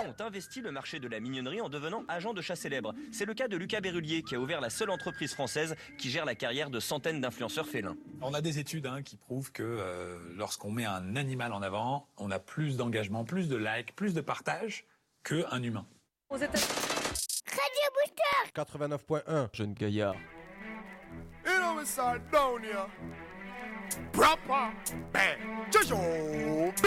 ont investi le marché de la mignonnerie en devenant agents de chat célèbres. C'est le cas de Lucas Berrulier qui a ouvert la seule entreprise française qui gère la carrière de centaines d'influenceurs félins. On a des études qui prouvent que lorsqu'on met un animal en avant, on a plus d'engagement, plus de likes, plus de partage qu'un humain. Aux États-Unis. Radio Booster 89.1, jeune gaillard. You know we start down here. Proper. Bang. Jojo.